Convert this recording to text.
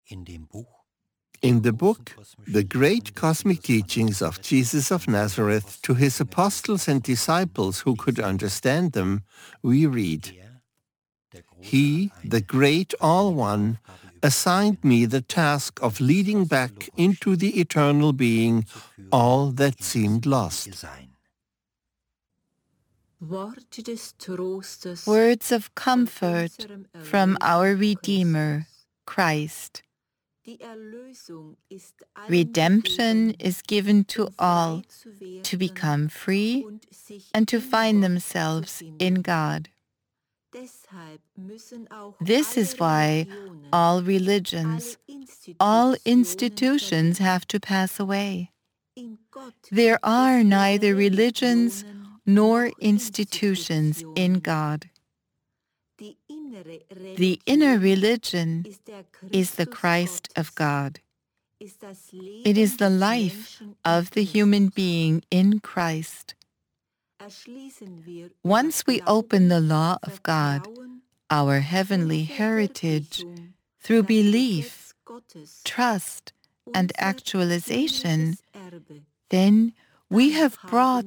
In the book, The Great Cosmic Teachings of Jesus of Nazareth to His Apostles and Disciples Who Could Understand Them, we read, He, the Great All-One, assigned me the task of leading back into the eternal being all that seemed lost. Words of comfort from our Redeemer, Christ. Redemption is given to all to become free and to find themselves in God. This is why all religions, all institutions have to pass away. There are neither religions nor institutions in God. The inner religion is the Christ of God. It is the life of the human being in Christ. Once we open the law of God, our heavenly heritage, through belief, trust, and actualization, then we have brought